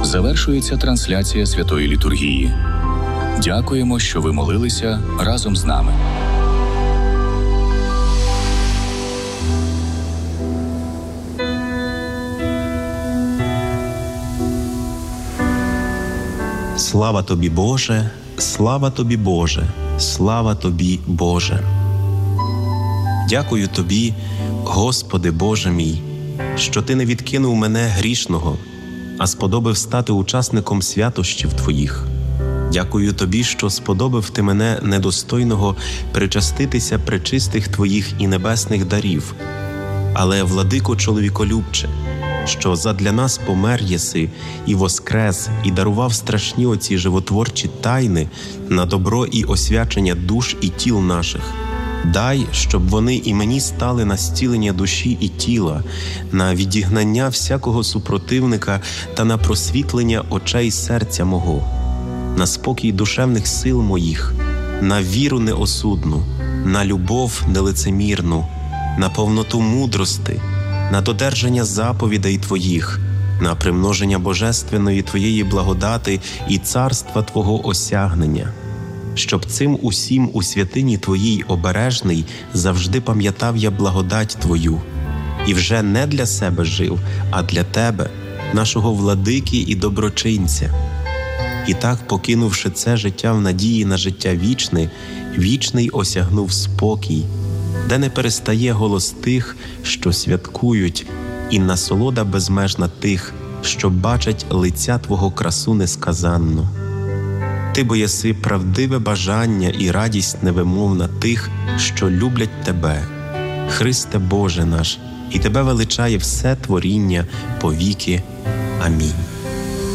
завершується трансляція Святої Літургії. Дякуємо, що ви молилися разом з нами. Слава Тобі, Боже! Слава Тобі, Боже! Слава Тобі, Боже! Дякую Тобі, Господи Боже мій, що Ти не відкинув мене грішного, а сподобив стати учасником святощів Твоїх. Дякую Тобі, що сподобив Ти мене недостойного причаститися пречистих Твоїх і небесних дарів. Але, Владико чоловіколюбче, що задля нас помер єси і воскрес, і дарував страшні оці животворчі тайни на добро і освячення душ і тіл наших. Дай, щоб вони і мені стали на зцілення душі і тіла, на відігнання всякого супротивника та на просвітлення очей серця мого, на спокій душевних сил моїх, на віру неосудну, на любов нелицемірну, на повноту мудрости, на додержання заповідей Твоїх, на примноження божественної Твоєї благодати і царства Твого осягнення, щоб цим усім у святині Твоїй обережний завжди пам'ятав я благодать Твою, і вже не для себе жив, а для Тебе, нашого владики і доброчинця. І так, покинувши це життя в надії на життя вічне, вічний осягнув спокій, де не перестає голос тих, що святкують, і насолода безмежна тих, що бачать лиця Твого красу несказанну. Ти бо єси правдиве бажання і радість невимовна тих, що люблять Тебе, Христе Боже наш, і Тебе величає все творіння повіки. Амінь.